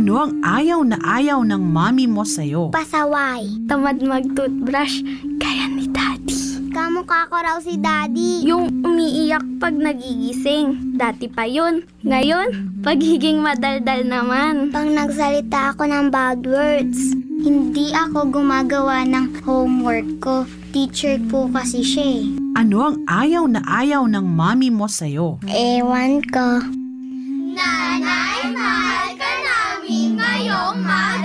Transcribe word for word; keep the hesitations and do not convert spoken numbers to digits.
Ano ang ayaw na ayaw ng mami mo sa'yo? Pasaway. Tamad mag-toothbrush, kaya ni Daddy. Kamukha ko raw si Daddy. Yung umiiyak pag nagigising. Dati pa yun. Ngayon, pagiging madaldal naman. Pag nagsalita ako ng bad words, hindi ako gumagawa ng homework ko. Teacher po kasi siya eh. Ano ang ayaw na ayaw ng mami mo sa'yo? Ewan ko. Nanay, mahal ka namin ngayong mag